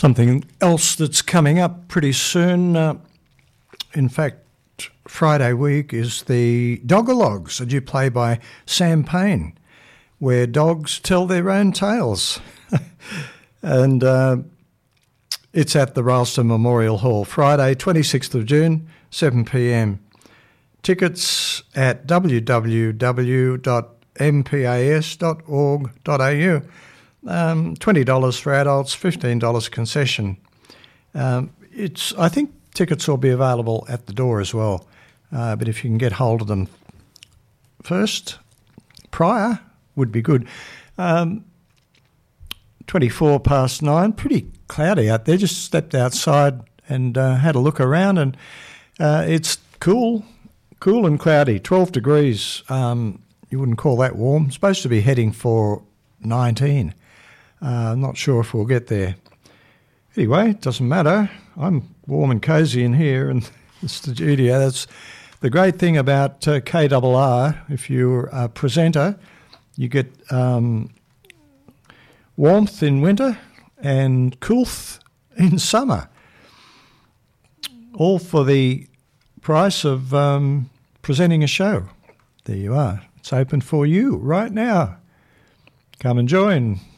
Something else that's coming up pretty soon, in fact, Friday week, is the Dogalogues, a new play by Sam Payne, where dogs tell their own tales. And it's at the Ralston Memorial Hall, Friday, 26th of June, 7 p.m. Tickets at www.mpas.org.au. $20 for adults, $15 concession. I think tickets will be available at the door as well, but if you can get hold of them first, prior, would be good. 9:24, pretty cloudy out there. Just stepped outside and had a look around, and it's cool and cloudy, 12 degrees. You wouldn't call that warm. It's supposed to be heading for 19. I'm not sure if we'll get there. Anyway, it doesn't matter. I'm warm and cosy in here in the studio. That's the great thing about KRR. If you're a presenter, you get warmth in winter and coolth in summer, all for the price of presenting a show. There you are. It's open for you right now. Come and join.